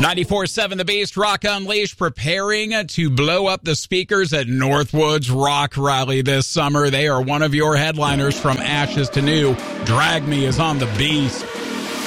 94.7 The Beast, Rock Unleashed, preparing to blow up the speakers at Northwoods Rock Rally this summer. They are one of your headliners from Ashes to New. Drag Me is on The Beast.